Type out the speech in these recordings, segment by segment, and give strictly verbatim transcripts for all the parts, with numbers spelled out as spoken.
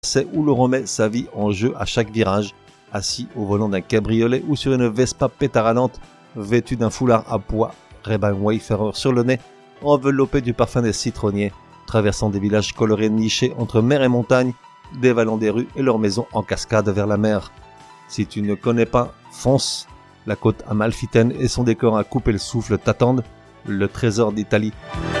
sait où l'on remet sa vie en jeu à chaque virage, assis au volant d'un cabriolet ou sur une Vespa pétaralante, vêtu d'un foulard à pois, Ray-Ban Wayfarer sur le nez, enveloppé du parfum des citronniers, traversant des villages colorés nichés entre mer et montagne, dévalant des rues et leurs maisons en cascade vers la mer. Si tu ne connais pas, fonce. La côte amalfitaine et son décor à couper le souffle t'attendent, le trésor d'Italie.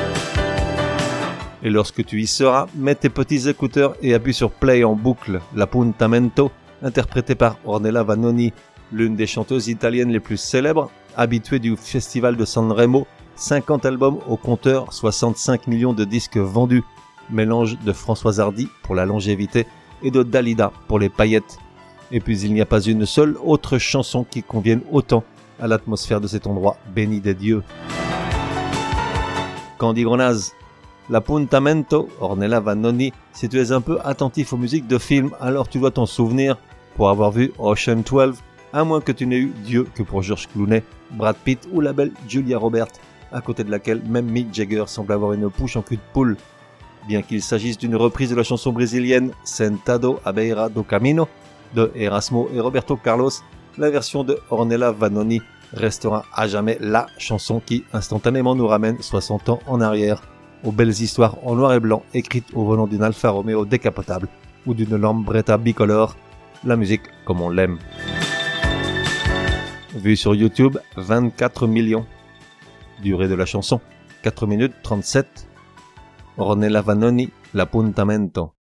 Et lorsque tu y seras, mets tes petits écouteurs et appuie sur play en boucle, l'Appuntamento, interprété par Ornella Vanoni, l'une des chanteuses italiennes les plus célèbres, habituée du festival de Sanremo, cinquante albums au compteur, soixante-cinq millions de disques vendus, mélange de Françoise Hardy pour la longévité et de Dalida pour les paillettes. Et puis il n'y a pas une seule autre chanson qui convienne autant à l'atmosphère de cet endroit béni des dieux. Candy Grenaz, l'Appuntamento, Ornella Vanoni. Si tu es un peu attentif aux musiques de films, alors tu dois t'en souvenir pour avoir vu Ocean douze, à moins que tu n'aies eu Dieu que pour George Clooney, Brad Pitt ou la belle Julia Roberts, à côté de laquelle même Mick Jagger semble avoir une pouche en cul de poule. Bien qu'il s'agisse d'une reprise de la chanson brésilienne Sentado à Beira do Camino de Erasmo et Roberto Carlos, la version de Ornella Vanoni restera à jamais la chanson qui instantanément nous ramène soixante ans en arrière, aux belles histoires en noir et blanc écrites au volant d'une Alfa Romeo décapotable ou d'une Lambretta bicolore, la musique comme on l'aime. Vue sur YouTube, vingt-quatre millions. Durée de la chanson, quatre minutes trente-sept. Ornella Vanoni, l'Appuntamento.